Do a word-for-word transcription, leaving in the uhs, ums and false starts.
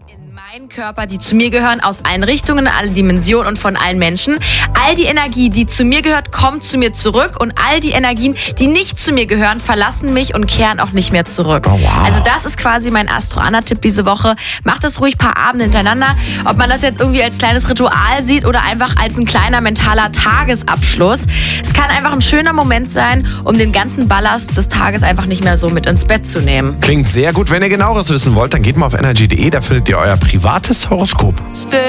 in meinen Körper, die zu mir gehören, aus allen Richtungen, allen Dimensionen und von allen Menschen. All die Energie, die zu mir gehört, kommt zu mir zurück und all die Energien, die nicht zu mir gehören, verlassen mich und kehren auch nicht mehr zurück. Oh, wow. Also das ist quasi mein Astro-Anna-Tipp diese Woche. Macht das ruhig ein paar Abende hintereinander. Ob man das jetzt irgendwie als kleines Ritual sieht oder einfach als ein kleiner mentaler Tagesabschluss. Es kann einfach ein schöner Moment sein, um den ganzen Ballast des Tages einfach nicht mehr so mit ins Bett zu nehmen. Klingt sehr gut. Wenn ihr Genaueres wissen wollt, dann geht mal auf energy punkt de. Da findet ihr euer privates Horoskop. Stay